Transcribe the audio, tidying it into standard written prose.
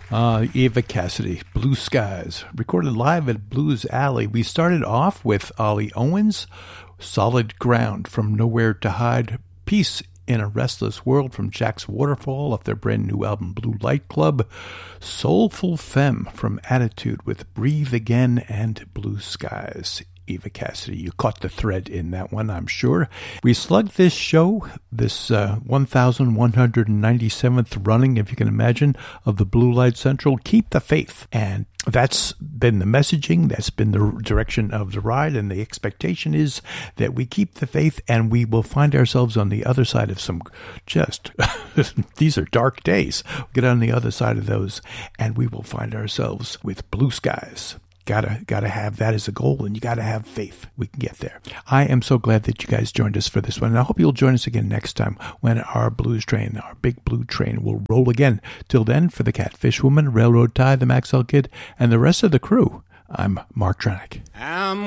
Eva Cassidy, Blue Skies, recorded live at Blues Alley. We started off with Ollie Owens, Solid Ground, from Nowhere to Hide, Peace in a Restless World from Jack's Waterfall off their brand new album Blue Light Club, Soulful Femme from Attitude with Breathe Again and Blue Skies. Eva Cassidy, you caught the thread in that one, I'm sure. We slugged this show, this 1197th running, if you can imagine, of the Blue Light Central, Keep the Faith. And that's been the messaging, that's been the direction of the ride, and the expectation is that we keep the faith and we will find ourselves on the other side of some just, these are dark days. We'll get on the other side of those and we will find ourselves with blue skies. Gotta have that as a goal, and you gotta have faith. We can get there. I am so glad that you guys joined us for this one, and I hope you'll join us again next time when our blues train, our big blue train, will roll again. Till then, for the Catfish Woman, Railroad Tie, the Maxwell Kid, and the rest of the crew, I'm Mark Trenick. I'm